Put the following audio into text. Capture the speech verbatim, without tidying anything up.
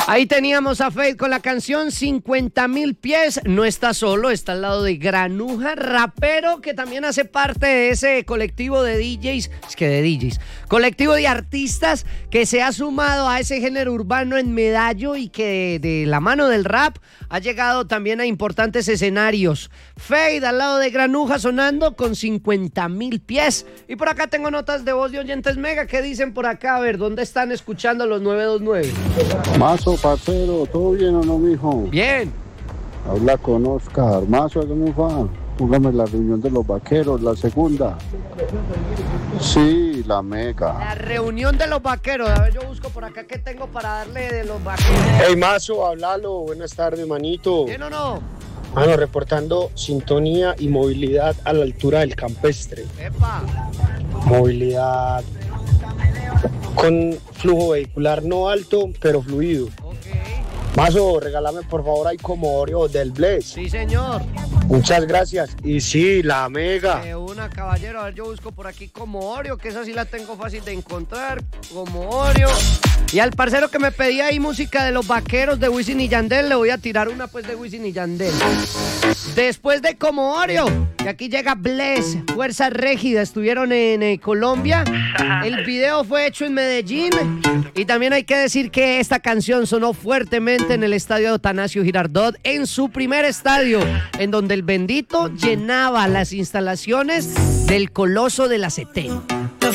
Ahí teníamos a Feid con la canción cincuenta mil pies. No está solo, está al lado de Granuja, rapero que también hace parte de ese colectivo de D Js, es que de D Js, colectivo de artistas que se ha sumado a ese género urbano en Medallo y que de, de la mano del rap ha llegado también a importantes escenarios. Feid al lado de Granuja sonando con cincuenta mil pies. Y por acá tengo notas de voz de oyentes mega. ¿Qué dicen por acá? A ver, ¿dónde están escuchando los nueve dos nueve? Mazo, parcero, ¿todo bien o no, mijo? Bien. Habla con Oscar. Mazo, ¿cómo va? Póngame la reunión de los vaqueros, la segunda. Sí, la mega. La reunión de los vaqueros. A ver, yo busco por acá qué tengo para darle de los vaqueros. Hey, Mazo, hablalo. Buenas tardes, manito. ¿Bien o no? Mano, reportando sintonía y movilidad a la altura del campestre. Epa. Movilidad con flujo vehicular no alto, pero fluido. Mazo, regálame por favor ahí como Oreo del Bless. Sí, señor. Muchas gracias. Y sí, la mega. De una, caballero. A ver, yo busco por aquí como Oreo, que esa sí la tengo fácil de encontrar. Como Oreo. Y al parcero que me pedía ahí música de los vaqueros de Wisin y Yandel, le voy a tirar una pues de Wisin y Yandel. Después de como Oreo, y aquí llega Bless, Fuerza Régida, estuvieron en eh, Colombia. El video fue hecho en Medellín. Y también hay que decir que esta canción sonó fuertemente en el estadio Atanasio Girardot, en su primer estadio, en donde el bendito llenaba las instalaciones del Coloso de la setenta.